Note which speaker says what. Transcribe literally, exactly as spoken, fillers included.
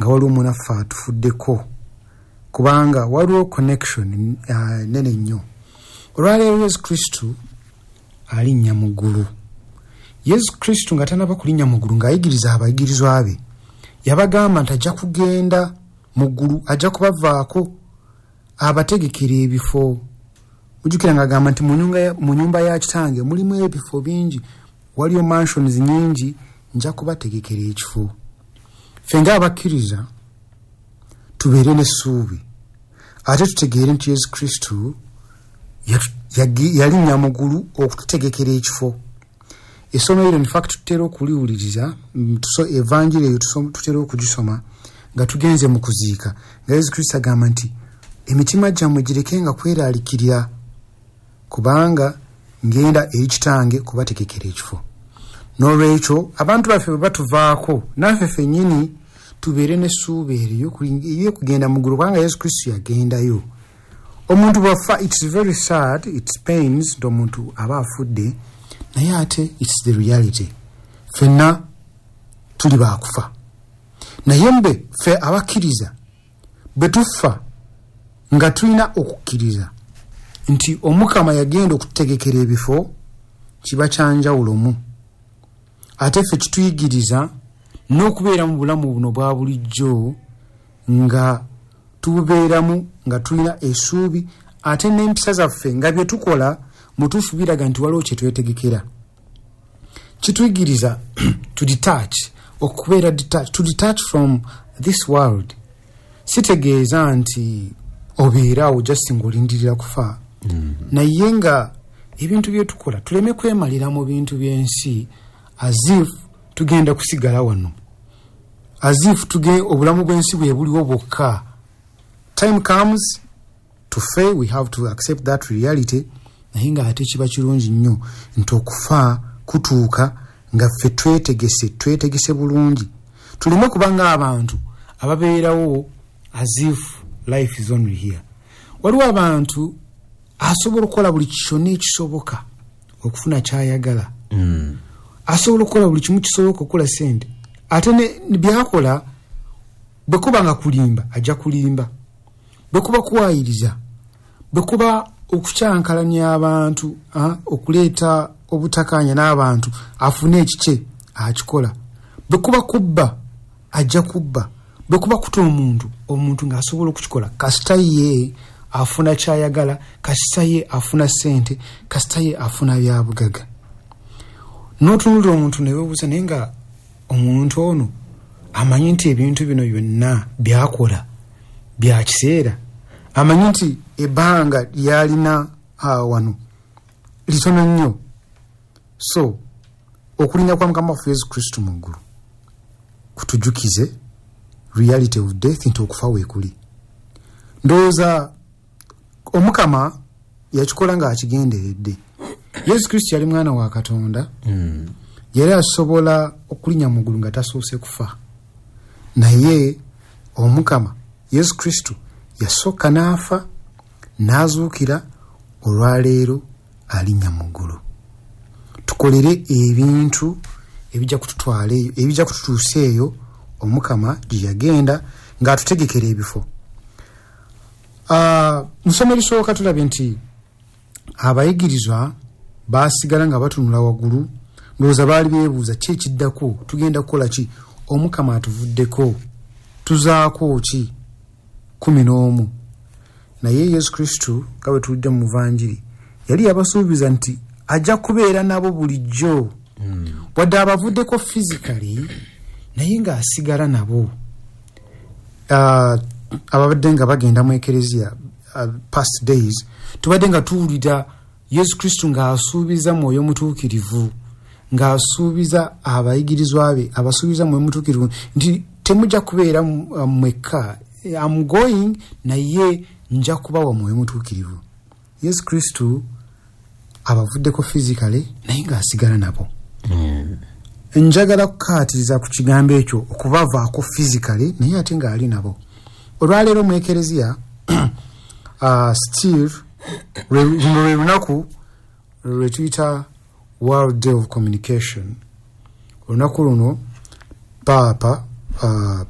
Speaker 1: nga waliwo munaffe atufuddeko kubanga waliwo connection uh, nene nnyo. Olwaleero Yesu Kristo alinnya mu ggulu. Yesu Kristo nga tanaba kulinnya mu ggulu ng'ayigiriza abayigirizwa be yabagamba nti ajja kugenda mu ggulu, ajja kubavaako abategekera ebifo. Mujjukira ng'agamba nti mu nyumba ya kitange mulimu ebifo bingi, waliyo mansions nyingi, nja kubategekera ekifo. Ffe ng'abakkiriza tubeere n'essuubi ate tutegeere nti Yesu Kristo yalinnya mu ggulu okututegekera ekifo. Essomo eryo in fact tutera okuliwuliriza, evanjiri eyo tutera okugisoma nga tugenze mu kuziika, nga Yesu Kristo agamba nti emitima gyammwe girekenga kweraalikirira kubanga ngenda eri kitange kubategekera ekifo. N'olwekyo abantu baffe bwe batuvaako naffe ffennyini tubeere n'essuubi eryo ey'okugenda mu ggulu kubanga Yesu Kristo yagendayo. Omuntu bw'afa, it's very sad, it pains nti omuntu aba afudde, naye ate it's the reality. Ffenna tuli baakufa, naye mbe ffe abakkiriza bwe tufa nga tulina okukkiriza nti Omukama yagenda okutegekera ebifo, kiba kyanjawulomu. Ate ffe kituyigiriza n'okubeera mu bulamu buno bwa bulijjo nga tubeeramu nga tulina essuubi, ate n'empisa zaffe nga bye tukola mutuufu biraga nti waliwo kye twetegekera. Kituyigiriza to detach, okubeera detach, to detach from this world. Sitegeeza nti obeeraawo just ng'olindirira kufa. Mm-hmm. Naye nga ebintu bye tukola tuleme kwemalira mu bintu by'ensi as if tugenda kusigala wano, as if tuge obulamu bw'ensi bwe buliwo bwokka. Time comes to fail, we have to accept that reality. Naye nga ate kiba kirungi nnyo nti okufa kutuuka nga ffe twetegese twetegese bulungi, tuleme kubanga abantu ababeerawo as if life is only here. Waliwo abantu asobola okukola buli kyonna ekisoboka okufuna kyayagala. Mm. Asobola okukola buli kimu kisoboka okukola sente, ate ne byakola bwe kuba nga kulimba ajja kulimba, bwe kuba kuwaayiriza, bwe kuba okukyankalanya abantu, okuleeta obutakanya n'abantu afune ekikye akikola, bwe kuba kubba ajja kubba, bwe kuba kuta omuntu omuntu ng'asobola okukikola kasita ye afuna kyayagala, kasita ye afuna sente, kasita ye afuna byabugaga. N'otunulira omuntu ne weebuuza naye nga omuntu ono amanyi nti ebintu bino byonna byakola bya kiseera, amanyi nti ebbanga lyalina wano litono nnyo. So okulinnya kwa Mukama waffe Yesu Kristo mu ggulu kutujukize reality of death, nti okufa weekuli. Ndowooza Omukama yakikola ng'akigenderedde. Yesu Kristo yali mwana wa Katonda. Mm. Yali asobola okulinnya mu ggulu nga tasoose kufa, naye Omukama Yesu Kristo yasooka n'afa n'azuukira, olwaleero alinnya mu ggulu. Tukolere ebintu ebijja kututwala eyo, ebijja kututuusa eyo Omukama gye yagenda ng'atutegekera ebifo. Uh, Musomo erisooka tulabye nti abayigirizwa baasigala nga batunula waggulu, ndowooza baali beebuuza ki ekiddako, tugenda kukola ki, Omukama atuvuddeko, tuzaako ki? kumi n'omu. Naye Yesu Kristo nga bwe tulidde mu Muvanjiri yali yabasuubiza nti ajja kubeera nabo bulijjo. Mm. Wadde abavuddeko physically naye ng'asigala nabo. Uh, ababadde nga bagenda mu ekereziya uh, past days tubadde nga tuwulira Yesu Kristo ng'asuubiza Mwoyo Mutuukirivu, ng'asuubiza abayigirizwa be, abasuubiza Mwoyo Mutuukirivu nti temujja kubeera mwekka, I'm going naye nja kubawa Mwoyo Mutuukirivu. Yesu Kristo abavuddeko physically naye ng'asigala nabo. Mm. Njagala kukaatiriza ku kigambo ekyo okubavaako physically naye ate ng'ali nabo. Olwaleero mu ekereziya uh, still lwe lunaku lwe tuyita World Day of Communication. Olunaku luno Paapa uh,